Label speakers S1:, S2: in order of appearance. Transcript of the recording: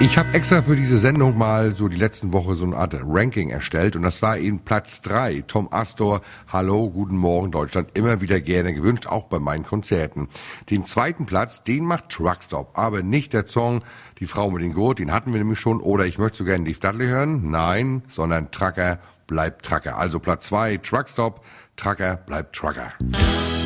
S1: Ich habe extra für diese Sendung mal so die letzten Woche so eine Art Ranking erstellt und das war eben Platz 3. Tom Astor, Hallo, guten Morgen Deutschland, immer wieder gerne gewünscht, auch bei meinen Konzerten. Den zweiten Platz, den macht Truckstop, aber nicht der Song Die Frau mit dem Gurt, den hatten wir nämlich schon, oder ich möchte so gerne Leif Dudley hören, nein, sondern Trucker bleibt Trucker. Also Platz 2, Truckstop, Trucker bleibt Trucker.